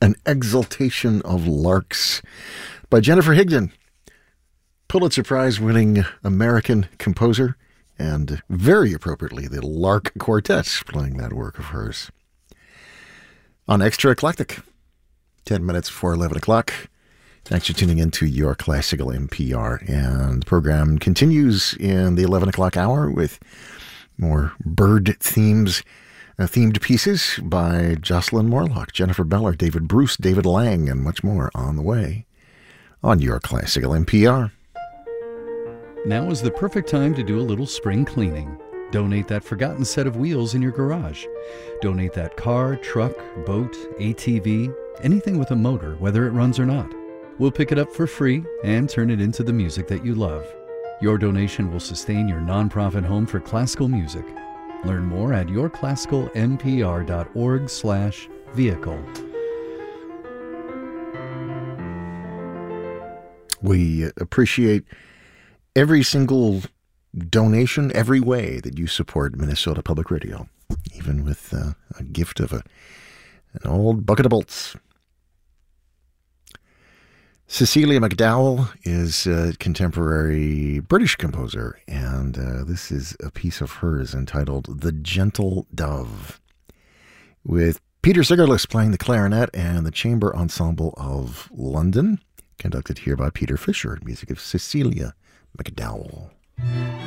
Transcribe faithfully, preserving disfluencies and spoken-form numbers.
An Exultation of Larks by Jennifer Higdon, Pulitzer Prize-winning American composer, and very appropriately, the Lark Quartet playing that work of hers. On Extra Eclectic, ten minutes before eleven o'clock. Thanks for tuning in to Your Classical N P R. And the program continues in the eleven o'clock hour with more bird themes, uh, themed pieces by Jocelyn Morlock, Jennifer Beller, David Bruce, David Lang, and much more on the way on Your Classical N P R. Now is the perfect time to do a little spring cleaning. Donate that forgotten set of wheels in your garage. Donate that car, truck, boat, A T V, anything with a motor, whether it runs or not. We'll pick it up for free and turn it into the music that you love. Your donation will sustain your nonprofit home for classical music. Learn more at yourclassicalnpr.org slash vehicle. We appreciate every single donation, every way that you support Minnesota Public Radio, even with uh, a gift of a, an old bucket of bolts. Cecilia McDowell is a contemporary British composer, and uh, this is a piece of hers entitled The Gentle Dove, with Peter Sigerlis playing the clarinet and the Chamber Ensemble of London, conducted here by Peter Fisher, music of Cecilia McDowell.